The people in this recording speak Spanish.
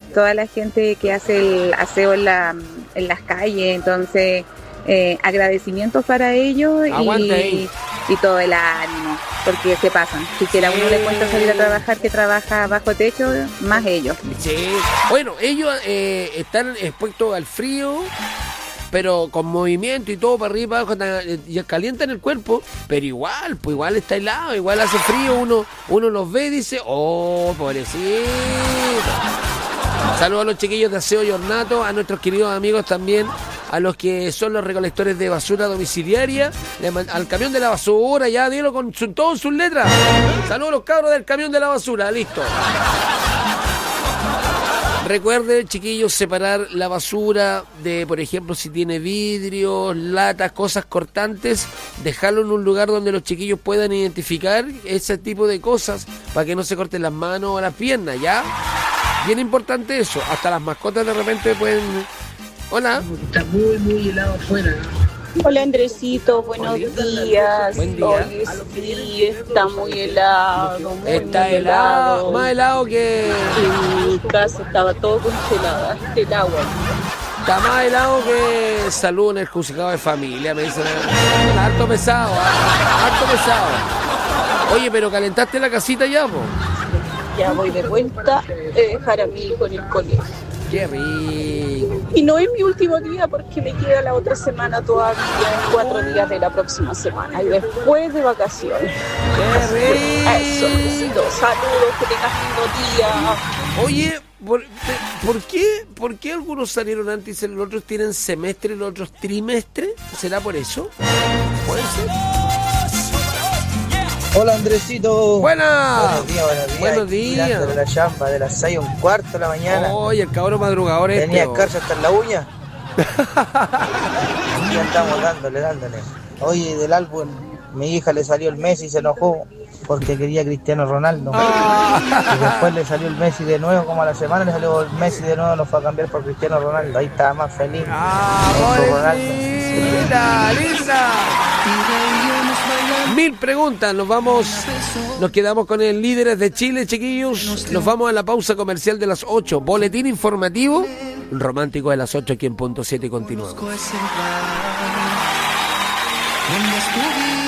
toda la gente que hace el aseo en las calles, entonces agradecimientos para ellos y todo el ánimo, porque se pasan. Si que a uno le cuesta salir a trabajar, que trabaja bajo techo, más ellos. Sí. Bueno, ellos están expuestos al frío, pero con movimiento y todo para arriba y para abajo, ya calientan el cuerpo, pero igual, pues igual está helado, igual hace frío, uno los ve y dice, oh, pobrecito. Saludos a los chiquillos de Aseo y Ornato, a nuestros queridos amigos también, a los que son los recolectores de basura domiciliaria, al camión de la basura, ya dilo con todas sus letras. Saludos a los cabros del camión de la basura, listo. Recuerden, chiquillos, separar la basura de, por ejemplo, si tiene vidrios, latas, cosas cortantes, dejarlo en un lugar donde los chiquillos puedan identificar ese tipo de cosas para que no se corten las manos o las piernas, ¿ya? Bien importante eso. Hasta las mascotas de repente pueden... Hola. Está muy helado afuera. Hola Andresito, buenos días. Buen día. Oye, sí, está muy helado. Está helado, más helado que... En mi casa estaba todo congelado, hasta el agua. Está más helado que salud en el juzgado de familia, me dicen. Harto pesado, harto pesado. Oye, pero calentaste la casita ya, po. Ya voy de vuelta a dejar a mi hijo en el colegio. Qué rico. Y no es mi último día porque me queda la otra semana todavía, 4 días de la próxima semana y después de vacaciones. Qué rico. Eso, besito. Saludos, que tengas lindo día. Oye, ¿por qué algunos salieron antes y los otros tienen semestre y los otros trimestre? ¿Será por eso? ¿Puede ser? Hola Andresito. Buenas. Buenos días. De la chamba de las 6:15 de la mañana. Oye, el cabrón madrugador este. Tenía escarcha hasta en la uña. Ya estamos dándole. Oye, del álbum, mi hija le salió el Messi y se enojó porque quería Cristiano Ronaldo. Y después le salió el Messi de nuevo, como a la semana le salió el Messi de nuevo, nos fue a cambiar por Cristiano Ronaldo. Ahí estaba más feliz. Linda. 1000 preguntas, nos quedamos con el Líderes de Chile, chiquillos. Nos vamos a la pausa comercial de las 8. Boletín informativo, romántico de las 8 aquí en Punto 7 y continuamos.